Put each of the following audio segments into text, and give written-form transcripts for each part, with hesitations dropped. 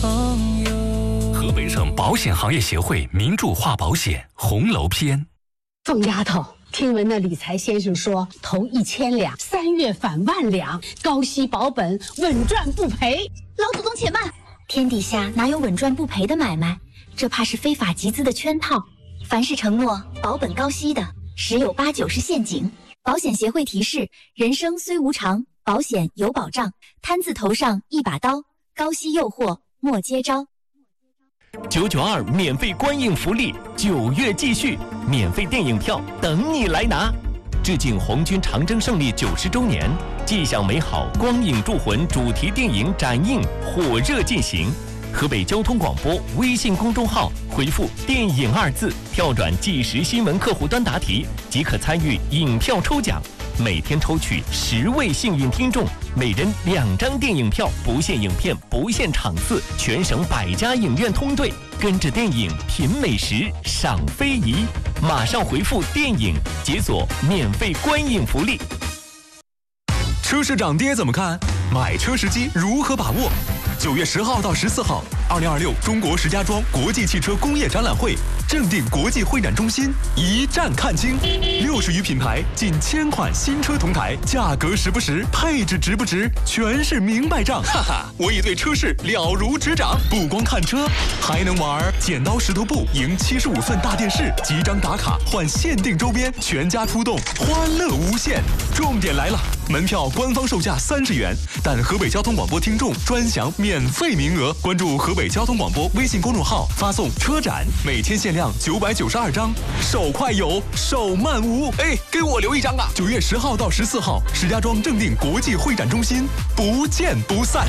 朋友。 河北省保险行业协会名著化保险红楼篇。 凤丫头，听闻那理财先生说，投1000两，3月返10000两，高息保本，稳赚不赔。 老祖宗且慢，天底下哪有稳赚不赔的买卖？这怕是非法集资的圈套。凡是承诺保本高息的，十有八九是陷阱。保险协会提示：人生虽无常，保险有保障。贪字头上一把刀，高息诱惑莫接招。 992免费观影福利，9月继续，免费电影票等你来拿。致敬红军长征胜利90周年，既享美好光影铸魂主题电影展映火热进行。河北交通广播微信公众号回复“电影”2字，跳转即时新闻客户端答题，即可参与影票抽奖。每天抽取10位幸运听众，每人2张电影票，不限影片，不限场次，全省100家影院通兑，跟着电影品美食，赏非遗。马上回复“电影”，解锁免费观影福利。 车市涨跌怎么看？买车时机如何把握？9月10号到14号，2026中国石家庄国际汽车工业展览会正定国际会展中心一站看清，60余品牌，近1000款新车同台，价格实不实，配置值不值，全是明白账。哈哈，我已对车市了如指掌，不光看车，还能玩剪刀石头布，赢75寸大电视，集章打卡换限定周边，全家出动，欢乐无限。重点来了，门票官方售价30元，但河北交通广播听众专享免费名额。关注河北交通广播微信公众号，发送车展，每天限量992张，手快有，手慢无。哎，给我留1张啊！9月10号到14号，石家庄正定国际会展中心，不见不散。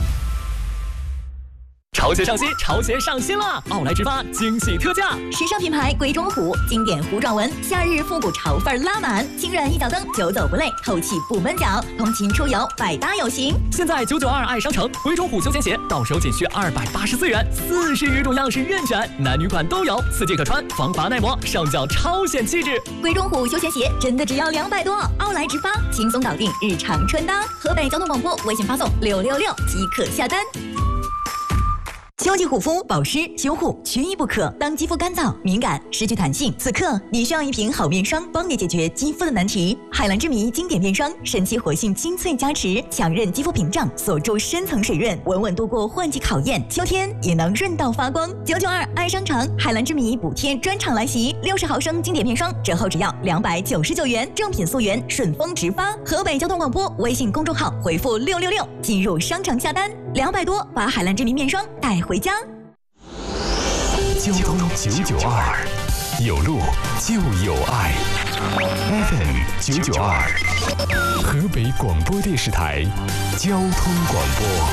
潮鞋上新，潮鞋上新了！奥莱直发惊喜特价， 时尚品牌鬼冢虎，经典糊状纹，夏日复古潮范拉满，轻软一脚蹬，久走不累，透气不闷脚，通勤出游百搭有型。 现在992爱商城鬼冢虎休闲鞋到手仅需284元，40余种样式任选，男女款都有，4季可穿，防滑耐磨，上脚超显气质。 鬼冢虎休闲鞋真的只要200多，奥莱直发轻松搞定日常穿搭。河北交通广播微信发送666即可下单。秋季护肤保湿修护缺一不可。当肌肤干燥、敏感、失去弹性，此刻你需要一瓶好面霜，帮你解决肌肤的难题。海蓝之谜经典面霜，神奇活性精粹加持，强韧肌肤屏障，锁住深层水润，稳稳度过换季考验，秋天也能润到发光。992爱商城海蓝之谜补贴专场来袭，60毫升经典面霜折后只要299元，正品溯源，顺丰直发。河北交通广播微信公众号回复666进入商城下单，200多把海蓝之谜面霜带回家。 交通992，有路就有爱。FM 992，河北广播电视台交通广播。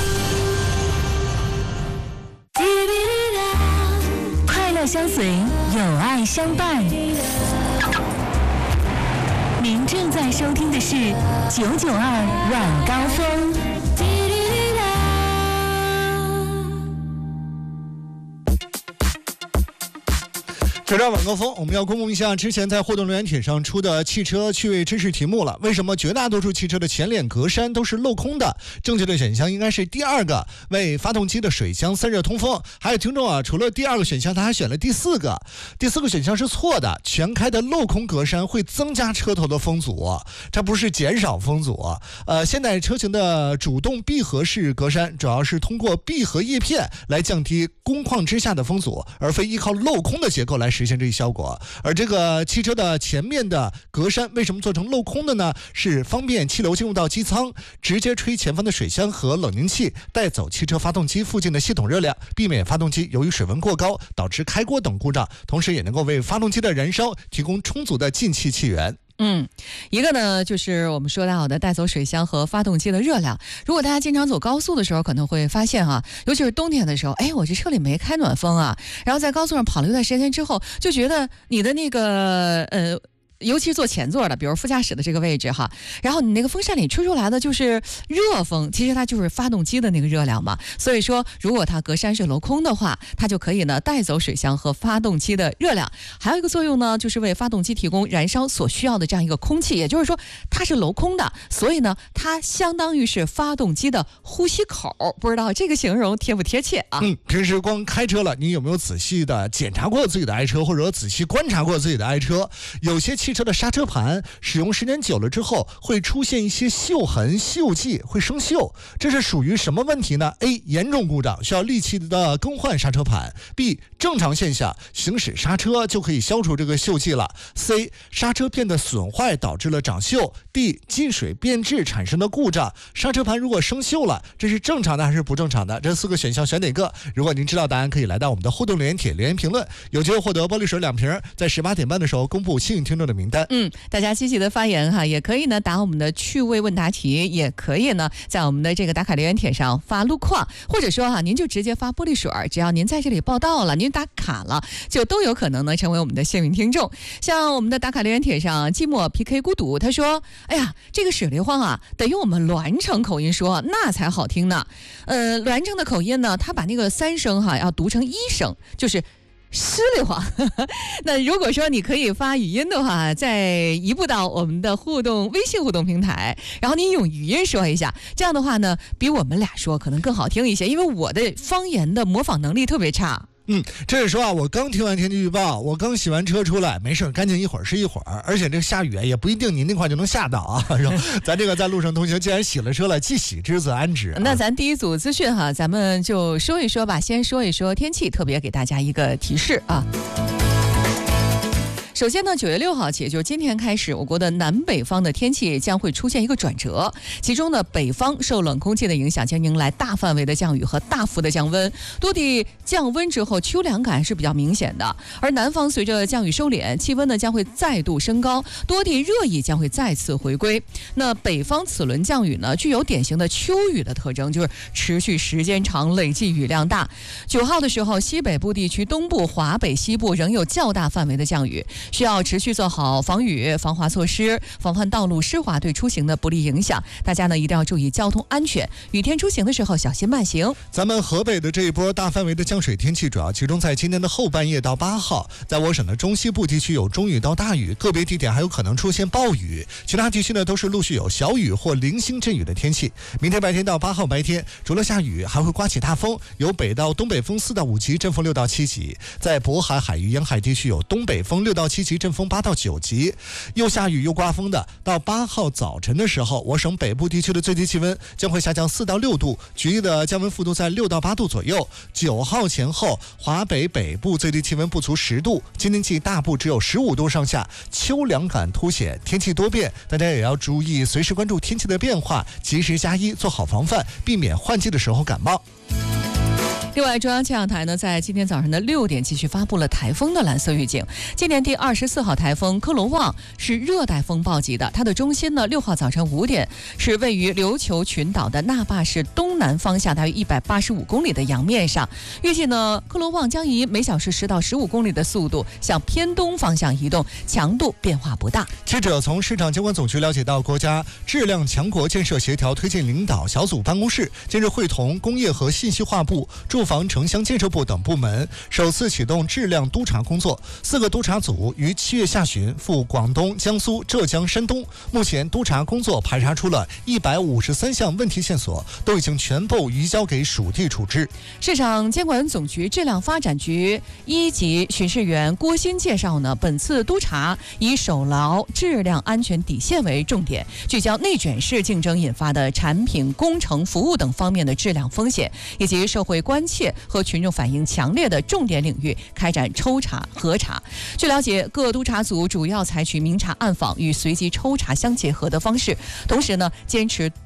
快乐相随，有爱相伴。您正在收听的是992晚高峰。 992晚高峰，我们要公布一下之前在互动留言帖上出的汽车趣味知识题目了。为什么绝大多数汽车的前脸格栅都是镂空的？正确的选项应该是第2个，为发动机的水箱散热通风。还有听众啊，除了第2个选项，他还选了第4个。第4个选项是错的，全开的镂空格栅会增加车头的风阻，它不是减少风阻。现代车型的主动闭合式格栅主要是通过闭合叶片来降低工况之下的风阻，而非依靠镂空的结构来实现这一效果。而这个汽车的前面的格栅为什么做成镂空的呢？是方便气流进入到机舱，直接吹前方的水箱和冷凝器，带走汽车发动机附近的系统热量，避免发动机由于水温过高导致开锅等故障，同时也能够为发动机的燃烧提供充足的进气气源。 一个呢就是我们说到的带走水箱和发动机的热量。如果大家经常走高速的时候，可能会发现尤其是冬天的时候，我这车里没开暖风啊，然后在高速上跑了一段时间之后，就觉得你的那个尤其是坐前座的，比如副驾驶的这个位置哈，然后你那个风扇里吹出来的就是热风，其实它就是发动机的那个热量嘛。所以说，如果它隔山是镂空的话，它就可以呢带走水箱和发动机的热量。还有一个作用呢，就是为发动机提供燃烧所需要的这样一个空气，也就是说它是镂空的，所以呢它相当于是发动机的呼吸口。不知道这个形容贴不贴切啊？ 平时光开车了，你有没有仔细的检查过自己的爱车，或者仔细观察过自己的爱车？有些汽车的刹车盘使用时间久了之后，会出现一些锈痕、锈迹，会生锈。这是属于什么问题呢 ？A. 严重故障，需要立即的更换刹车盘。B. 正常现象，行驶刹车就可以消除这个锈迹了。C. 刹车片的损坏导致了长锈。D. 进水变质产生的故障。刹车盘如果生锈了，这是正常的还是不正常的？这4个选项选哪个？如果您知道答案，可以来到我们的互动留言帖留言评论，有机会获得玻璃水2瓶，在18点半的时候公布幸运听众的名单。 大家积极的发言哈，也可以呢答我们的趣味问答题，也可以呢在我们的这个打卡留言帖上发路况，或者说哈您就直接发玻璃水，只要您在这里报到了，您打卡了，就都有可能呢成为我们的幸运听众。像我们的打卡留言帖上，寂寞 PK 孤独他说，哎呀，这个水梨花啊得用我们栾城口音说，那才好听呢。栾城的口音呢，他把那个3声哈要读成1声，就是湿里话。那如果说你可以发语音的话，再移步到我们的微信互动平台，然后你用语音说一下，这样的话呢比我们俩说可能更好听一些，因为我的方言的模仿能力特别差。 这是说啊，我刚听完天气预报，我刚洗完车出来，没事，赶紧一会儿是一会儿，而且这下雨也不一定您那块就能下到啊。咱这个在路上通行，既然洗了车了，既喜之则安之。 那咱第一组资讯哈，咱们就说一说吧，先说一说天气，特别给大家一个提示啊。首先呢，9月6号起，就是今天开始，我国的南北方的天气将会出现一个转折。其中呢，北方受冷空气的影响，将迎来大范围的降雨和大幅的降温，多地降温之后，秋凉感是比较明显的。而南方随着降雨收敛，气温呢将会再度升高，多地热意将会再次回归。那北方此轮降雨呢，具有典型的秋雨的特征，就是持续时间长，累计雨量大。9号的时候，西北部地区、东部、华北、西部仍有较大范围的降雨。需要持续做好防雨防滑措施，防范道路湿滑对出行的不利影响。大家呢一定要注意交通安全，雨天出行的时候小心慢行。 咱们河北的这一波大范围的降水天气主要集中在今天的后半夜到8号，在我省的中西部地区有中雨到大雨，个别地点还有可能出现暴雨，其他地区呢都是陆续有小雨或零星阵雨的天气。明天白天到8号白天，除了下雨还会刮起大风，有北到东北风4到5级，阵风6到7级，在渤海海域沿海地区有东北风6到7级，阵风8到9级。又下雨又刮风的，到8号早晨的时候，我省北部地区的最低气温将会下降4到6度，局地的降温幅度在6到8度左右。9号前后，华北北部最低气温不足10度，京津冀大部只有15度上下，秋凉感凸显，天气多变，大家也要注意随时关注天气的变化，及时加衣，做好防范，避免换季的时候感冒。 另外，中央气象台呢，在今天早上的6点继续发布了台风的蓝色预警。今年第24号台风科罗旺是热带风暴级的，它的中心呢，6号早晨5点是位于琉球群岛的那霸市东南方向大约185公里的洋面上。预计呢，科罗旺将以每小时10到15公里的速度向偏东方向移动，强度变化不大。 记者从市场监管总局了解到，国家质量强国建设协调推进领导小组办公室近日会同工业和信息化部、住房城乡建设部等部门首次启动质量督查工作，4个督查组于7月下旬赴广东、江苏、浙江、山东。目前督查工作排查出了153项问题线索，都已经全部移交给属地处置。 市场监管总局质量发展局1级巡视员郭鑫介绍呢，本次督查以守牢质量安全底线为重点，聚焦内卷式竞争引发的产品、工程、服务等方面的质量风险，以及社会关切和群众反映强烈的重点领域开展抽查核查。据了解，各督查组主要采取明察暗访与随机抽查相结合的方式，同时呢，坚持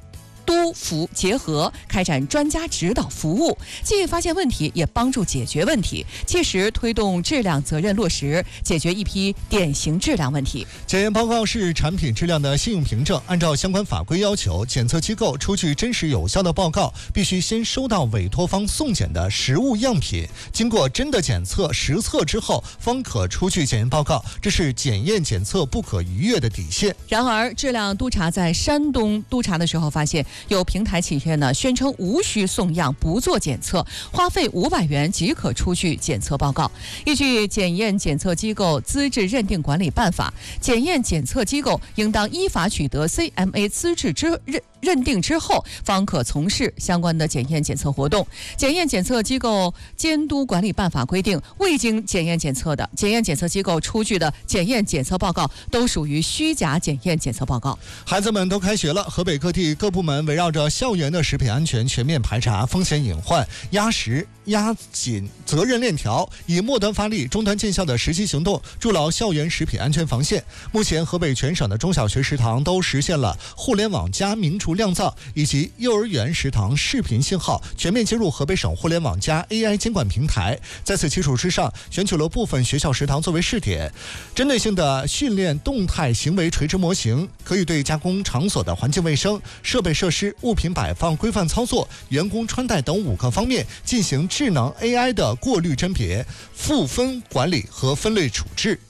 督扶结合，开展专家指导服务，既发现问题，也帮助解决问题，切实推动质量责任落实，解决一批典型质量问题。 检验报告是产品质量的信用凭证，按照相关法规要求，检测机构出具真实有效的报告，必须先收到委托方送检的实物样品，经过真的检测实测之后，方可出具检验报告，这是检验检测不可逾越的底线。 然而，质量督察在山东督查的时候发现，有平台企业呢宣称无需送样，不做检测，花费500元即可出具检测报告。依据《检验检测机构资质认定管理办法》，检验检测机构应当依法取得 CMA 资质认定之后，方可从事相关的检验检测活动。检验检测机构监督管理办法规定，未经检验检测的检验检测机构出具的检验检测报告都属于虚假检验检测报告。 孩子们都开学了，河北各地各部门围绕着校园的食品安全全面排查风险隐患，压紧责任链条，以末端发力、终端见效的实际行动，筑牢校园食品安全防线。目前，河北全省的中小学食堂都实现了互联网+明厨亮灶，以及幼儿园食堂视频信号全面接入河北省互联网+AI 监管平台。在此基础之上，选取了部分学校食堂作为试点，针对性的训练动态行为垂直模型，可以对加工场所的环境卫生、设备设施、物品摆放规范操作、员工穿戴等5个方面进行智能 AI 的过滤甄别、赋分管理和分类处置。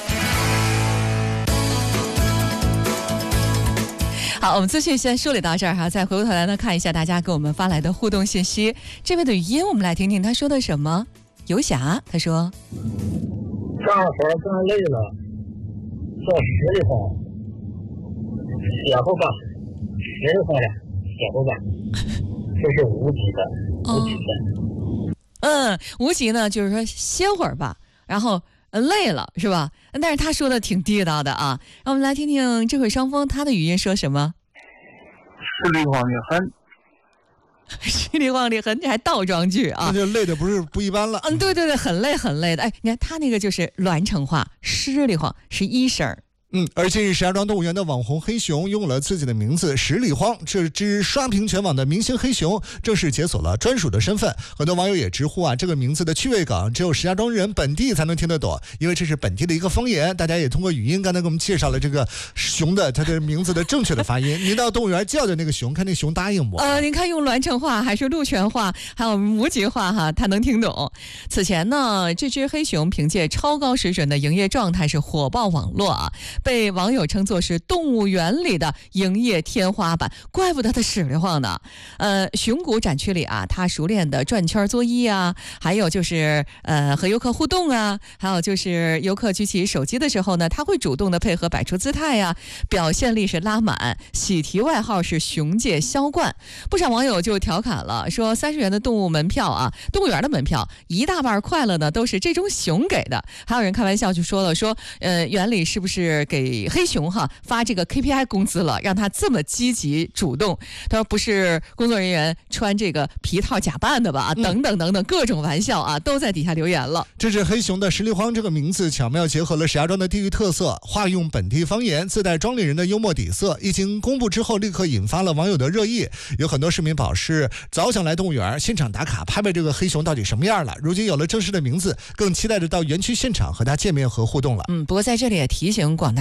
好，我们资讯先梳理到这儿哈，再回过头来呢看一下大家给我们发来的互动信息。这位的语音我们来听听他说的什么。游侠他说： 干活更累了，做实力活，写不干，实力活的写不干，这是无极的，无极的。 无极呢，就是说歇会儿吧，然后累了是吧？但是他说的挺地道的啊。让我们来听听这会双峰他的语音说什么。 实力晃的很， 实力晃的很，这还倒装句啊？ 那就累的不一般了。 对对对，很累很累的。哎，你看他那个就是栾城话，实力晃是一声。 而近日石家庄动物园的网红黑熊拥有了自己的名字十里荒，这只刷屏全网的明星黑熊正式解锁了专属的身份。很多网友也直呼这个名字的趣味梗只有石家庄人本地才能听得懂，因为这是本地的一个方言。大家也通过语音刚才给我们介绍了这个熊的它的名字的正确的发音。您到动物园叫的那个熊，看那熊答应不？ 您看用栾城话还是鹿泉话还有无极话哈，他能听懂。此前呢，这只黑熊凭借超高水准的营业状态是火爆网络啊，被网友称作是动物园里的营业天花板，怪不得它使力晃呢。熊谷展区里啊，它熟练的转圈作揖啊，还有就是和游客互动啊，还有就是游客举起手机的时候呢，它会主动的配合摆出姿态呀，表现力是拉满，喜提外号是熊界销冠。不少网友就调侃了，说30元的动物门票啊，动物园的门票一大半快乐呢都是这种熊给的。还有人开玩笑就说了，说园里是不是给黑熊发这个 KPI 工资了，让他这么积极主动。他说不是工作人员穿这个皮套假扮的吧？等等等等，各种玩笑啊，都在底下留言了。 这只黑熊的十里荒这个名字巧妙结合了石家庄的地域特色，化用本地方言，自带庄里人的幽默底色。一经公布之后，立刻引发了网友的热议。有很多市民表示早想来动物园现场打卡拍拍这个黑熊到底什么样了。如今有了正式的名字，更期待着到园区现场和他见面和互动了。 不过在这里也提醒广大